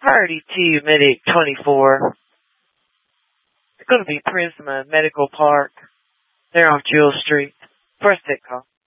Priority 2, Medic 24. It's going to be Prisma Medical Park. They're on Jewel Street. First take call.